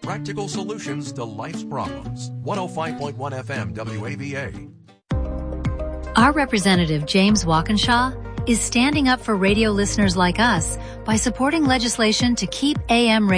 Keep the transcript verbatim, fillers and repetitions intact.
practical solutions to life's problems. one oh five point one F M W A V A. Our representative, James Walkinshaw, is standing up for radio listeners like us by supporting legislation to keep A M radio